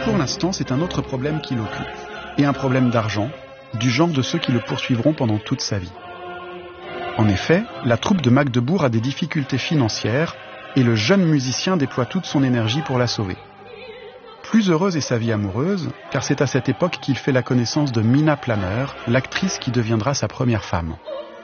pour l'instant, c'est un autre problème qui l'occupe. Et un problème d'argent, du genre de ceux qui le poursuivront pendant toute sa vie. En effet, la troupe de Magdebourg a des difficultés financières et le jeune musicien déploie toute son énergie pour la sauver. Plus heureuse est sa vie amoureuse, car c'est à cette époque qu'il fait la connaissance de Mina Planner, l'actrice qui deviendra sa première femme.